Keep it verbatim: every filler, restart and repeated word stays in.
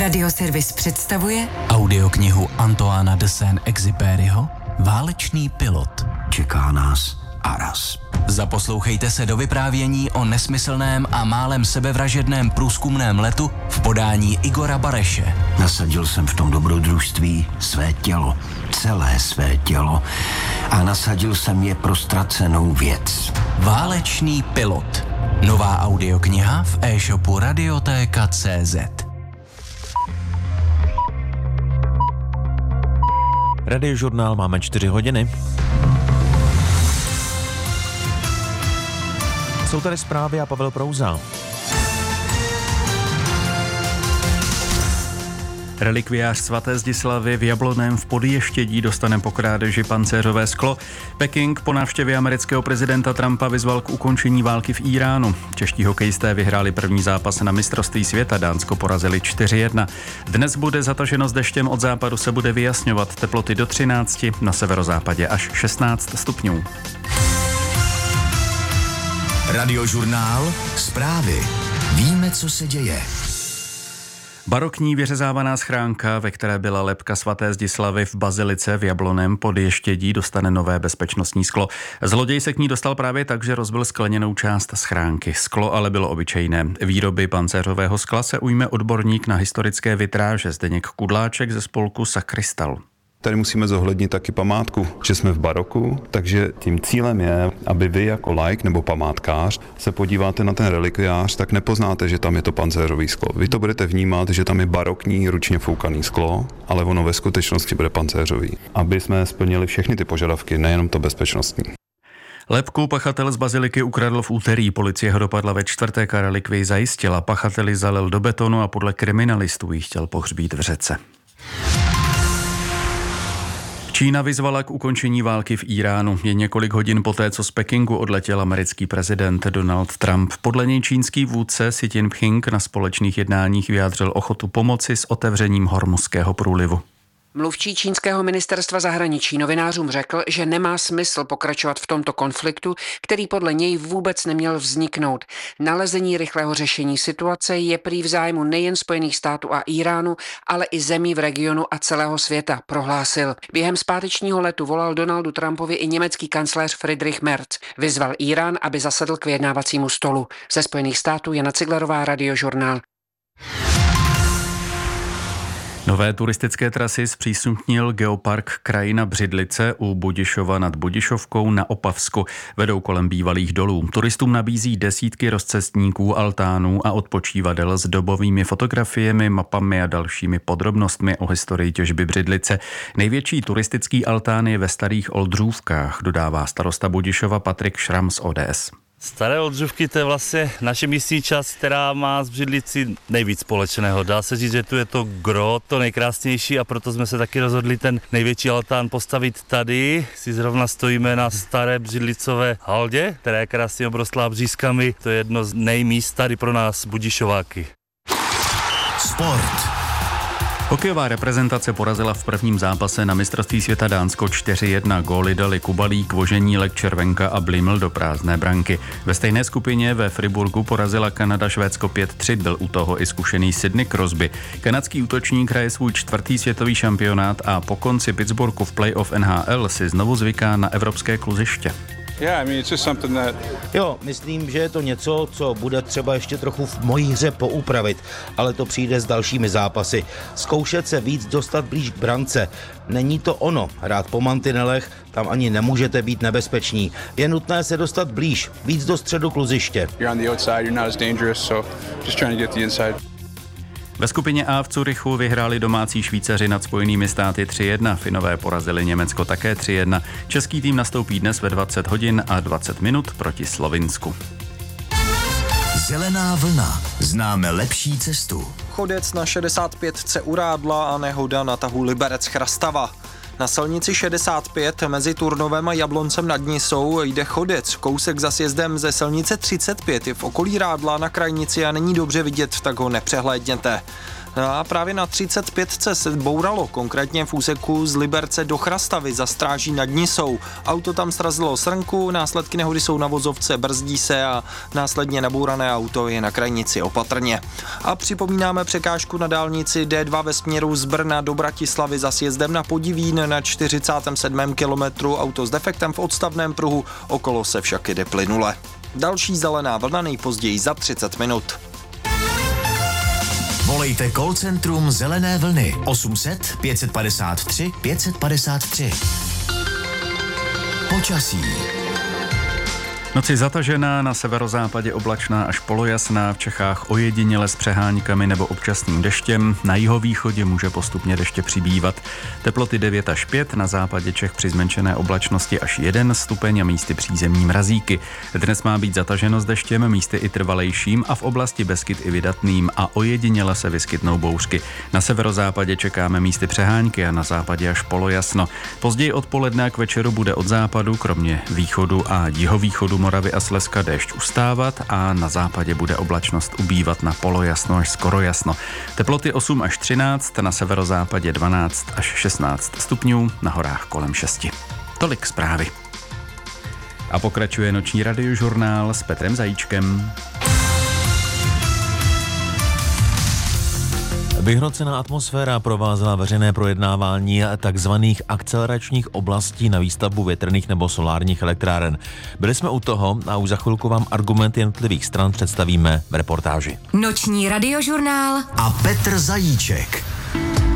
Radioservis představuje audioknihu Antoána de Saint-Exupéryho Válečný pilot. Čeká nás Aras. Zaposlouchejte se do vyprávění o nesmyslném a málem sebevražedném průzkumném letu v podání Igora Bareše. Nasadil jsem v tom dobrodružství své tělo, celé své tělo, a nasadil jsem je pro ztracenou věc. Válečný pilot. Nová audiokniha v e-shopu Radiotéka tečka cé zet. Radiožurnál máme čtyři hodiny. Jsou tady zprávy a Pavel Prouza. Relikviář svaté Zdislavy v Jablonném v Podještědí dostane po krádeži pancéřové sklo. Peking po návštěvě amerického prezidenta Trumpa vyzval k ukončení války v Íránu. Čeští hokejisté vyhráli první zápas na mistrovství světa, Dánsko porazili čtyři jedna. Dnes bude zataženo s deštěm, od západu se bude vyjasňovat, teploty do třinácti, na severozápadě až šestnáct stupňů. Radiožurnál, zprávy. Víme, co se děje. Barokní vyřezávaná schránka, ve které byla lebka svaté Zdislavy v bazilice v Jablonném Podještědí, dostane nové bezpečnostní sklo. Zloděj se k ní dostal právě tak, že rozbil skleněnou část schránky. Sklo ale bylo obyčejné. Výroby pancéřového skla se ujme odborník na historické vitráže Zdeněk Kudláček ze spolku Sakristal. Tady musíme zohlednit taky památku, že jsme v baroku, takže tím cílem je, aby vy jako laik nebo památkář se podíváte na ten relikviář, tak nepoznáte, že tam je to pancéřový sklo. Vy to budete vnímat, že tam je barokní ručně foukaný sklo, ale ono ve skutečnosti bude pancéřový. Aby jsme splnili všechny ty požadavky, nejenom to bezpečnostní. Lebku pachatel z baziliky ukradl v úterý, policie ho dopadla ve čtvrtek a relikvii zajistila. Pachateli zalil do betonu a podle kriminalistů ji chtěl pohřbít v řece. Čína vyzvala k ukončení války v Íránu. Je několik hodin poté, co z Pekingu odletěl americký prezident Donald Trump. Podle něj čínský vůdce Xi Jinping na společných jednáních vyjádřil ochotu pomoci s otevřením Hormuzského průlivu. Mluvčí čínského ministerstva zahraničí novinářům řekl, že nemá smysl pokračovat v tomto konfliktu, který podle něj vůbec neměl vzniknout. Nalezení rychlého řešení situace je prý v zájmu nejen Spojených států a Íránu, ale i zemí v regionu a celého světa, prohlásil. Během zpátečního letu volal Donaldu Trumpovi i německý kancléř Friedrich Merz. Vyzval Írán, aby zasedl k vyjednávacímu stolu. Ze Spojených států Jana Ciglerová, Radiožurnál. Nové turistické trasy zpřístupnil geopark Krajina Břidlice u Budišova nad Budišovkou na Opavsku. Vedou kolem bývalých dolů. Turistům nabízí desítky rozcestníků, altánů a odpočívadel s dobovými fotografiemi, mapami a dalšími podrobnostmi o historii těžby Břidlice. Největší turistický altán je ve Starých Oldřůvkách, dodává starosta Budišova Patrik Šram z O D S. Staré Oldřůvky, to je vlastně naše místní část, která má s Břidlicí nejvíc společného. Dá se říct, že tu je to gro, to nejkrásnější, a proto jsme se taky rozhodli ten největší altán postavit tady. Si zrovna stojíme na staré břidlicové haldě, která je krásně obrostlá břízkami. To je jedno z nejmíst tady pro nás Budišováky. Sport. Hokejová reprezentace porazila v prvním zápase na mistrovství světa Dánsko čtyři jedna. Góly dali Kubalík, Voženílek, Červenka a Bliml do prázdné branky. Ve stejné skupině ve Friburgu porazila Kanada Švédsko pět tři, byl u toho i zkušený Sidney Crosby. Kanadský útočník hraje svůj čtvrtý světový šampionát a po konci Pittsburghu v playoff N H L si znovu zvyká na evropské kluziště. Jo, myslím, že je to něco, co bude třeba ještě trochu v mojí hře poupravit, ale to přijde s dalšími zápasy. Zkoušet se víc dostat blíž k brance. Není to ono, hrát po mantinelech, tam ani nemůžete být nebezpeční. Je nutné se dostat blíž, víc do středu kluziště. Ve skupině A v Curychu vyhráli domácí Švýcaři nad Spojenými státy tři jedna, Finové porazili Německo také tři jedna. Český tým nastoupí dnes ve dvacet hodin a dvacet minut proti Slovinsku. Zelená vlna. Známe lepší cestu. Chodec na šedesát pětce u Rádla a nehoda na tahu Liberec-Chrastava. Na silnici šedesát pět mezi Turnovem a Jabloncem nad Nisou jde chodec. Kousek za sjezdem ze silnice třicet pět je v okolí Rádla na krajnici a není dobře vidět, tak ho nepřehlédněte. No a právě na třicet pět se bouralo, konkrétně v úseku z Liberce do Chrastavy za Stráží nad Nisou. Auto tam srazilo srnku, následky nehody jsou na vozovce, brzdí se a následně nabourané auto je na krajnici opatrně. A připomínáme překážku na dálnici D dva ve směru z Brna do Bratislavy za sjezdem na Podivín na čtyřicátém sedmém kilometru, auto s defektem v odstavném pruhu, okolo se však jede plynule. Další zelená vlna nejpozději za třicet minut. Volejte call centrum Zelené vlny osm set pět padesát tři pět padesát tři. Počasí. Noci zatažená, na severozápadě oblačná až polojasná, v Čechách ojediněle s přeháňkami nebo občasným deštěm, na jihovýchodě může postupně deště přibývat. Teploty devět až pět, na západě Čech při zmenšené oblačnosti až jeden stupeň a místy přízemní mrazíky. Dnes má být zataženo s deštěm, místy i trvalejším a v oblasti Beskyd i vydatným a ojediněle se vyskytnou bouřky. Na severozápadě čekáme místy přeháňky a na západě až polojasno. Později odpoledne a k večeru bude od západu, kromě východu a jihovýchodu Moravy a Slezska déšť ustávat a na západě bude oblačnost ubývat na polojasno až skoro jasno. Teploty osm až třináct, na severozápadě dvanáct až šestnáct stupňů, na horách kolem šesti. Tolik zprávy. A pokračuje noční radiožurnál s Petrem Zajíčkem. Vyhrocená atmosféra provázela veřejné projednávání takzvaných akceleračních oblastí na výstavbu větrných nebo solárních elektráren. Byli jsme u toho a už za chvilku vám argumenty jednotlivých stran představíme v reportáži. Noční radiožurnál a Petr Zajíček.